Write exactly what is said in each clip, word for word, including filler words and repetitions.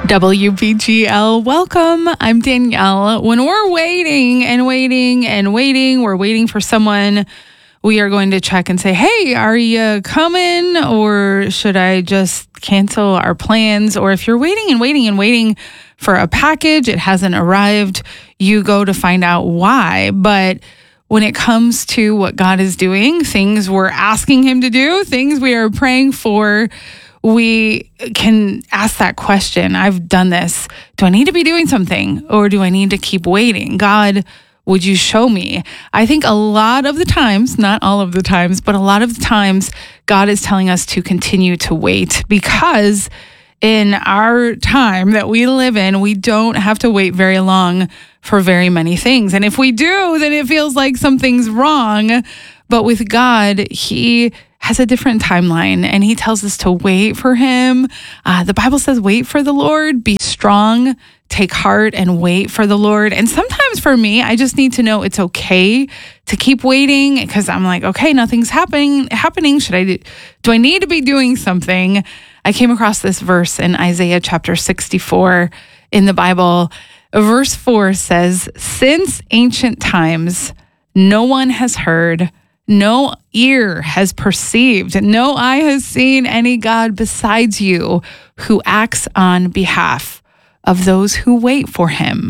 W B G L, welcome. I'm Danielle. When we're waiting and waiting and waiting, we're waiting for someone, we are going to check and say, hey, are you coming? Or should I just cancel our plans? Or if you're waiting and waiting and waiting for a package, it hasn't arrived, you go to find out why. But when it comes to what God is doing, things we're asking him to do, things we are praying for, we can ask that question. I've done this. Do I need to be doing something, or do I need to keep waiting? God, would you show me? I think a lot of the times, not all of the times, but a lot of the times, God is telling us to continue to wait, because in our time that we live in, we don't have to wait very long for very many things. And if we do, then it feels like something's wrong. But with God, he has a different timeline, and he tells us to wait for him. Uh, the Bible says, wait for the Lord, be strong, take heart, and wait for the Lord. And sometimes for me, I just need to know it's okay to keep waiting, because I'm like, okay, nothing's happening. Happening. Should I do, do I need to be doing something? I came across this verse in Isaiah chapter sixty-four in the Bible. Verse four says, since ancient times, no one has heard, no ear has perceived, no eye has seen any God besides you who acts on behalf of those who wait for him.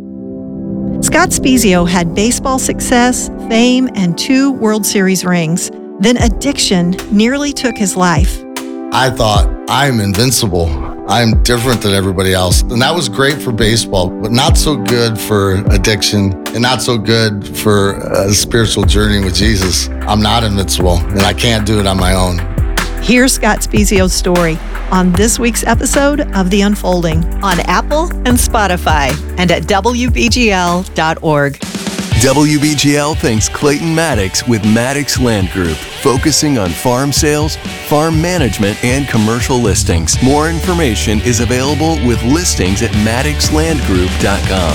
Scott Spiezio had baseball success, fame, and two World Series rings. Then addiction nearly took his life. I thought, I'm invincible. I'm different than everybody else. And that was great for baseball, but not so good for addiction and not so good for a spiritual journey with Jesus. I'm not invincible, and I can't do it on my own. Here's Scott Spiezio's story on this week's episode of The Unfolding on Apple and Spotify and at W B G L dot org. W B G L thanks Clayton Maddox with Maddox Land Group, focusing on farm sales, farm management, and commercial listings. More information is available with listings at maddox land group dot com.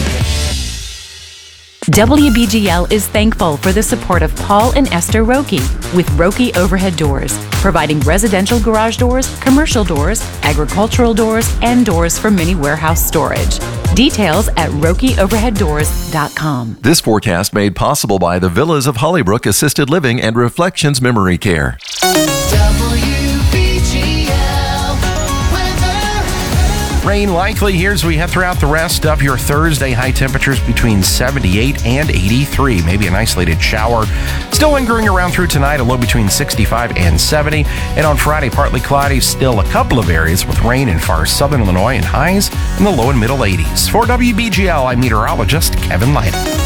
W B G L is thankful for the support of Paul and Esther Roki with Roki Overhead Doors, providing residential garage doors, commercial doors, agricultural doors, and doors for mini warehouse storage. Details at roki overhead doors dot com. This forecast made possible by the Villas of Hollybrook Assisted Living and Reflections Memory Care. Rain likely here as we head throughout the rest of your Thursday. High temperatures between seventy-eight and eighty-three. Maybe an isolated shower. Still lingering around through tonight, a low between sixty-five and seventy. And on Friday, partly cloudy, still a couple of areas with rain in far southern Illinois and highs in the low and middle eighties. For W B G L, I'm meteorologist Kevin Lyden.